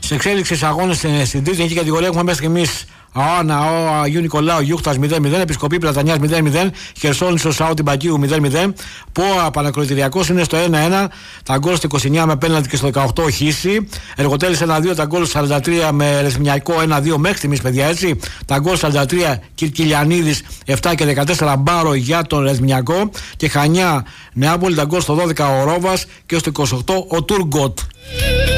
Σε εξέλιξη αγώνες στην τρίτη γενική κατηγορία έχουμε μέχρι στιγμής ΑΟΑΝΑ, Αγίου Νικολάου, Γιούχτας 0-0, Επισκοπή Πλατανιάς 0-0, Χερσόνησο Σάουτι Μπακίου 0-0, ΠΟΑ Πανακροτηριακός είναι στο 1-1, τα γκολ στο 29 με πέναλτι και στο 18 Χίση, Εργοτέλης 1-2, τα γκολ στο 43 με Ρεθμιακό 1-2 μέχρι στιγμής, παιδιά, έτσι. Τα γκολ στο 43 Κυρκυλιανίδης 7 και 14 Μπάρο για τον Ρεθμιακό και Χανιά Νεάπολη, τα γκολ στο 12 ο Ρόβας και στο 28 ο Τουργκότ.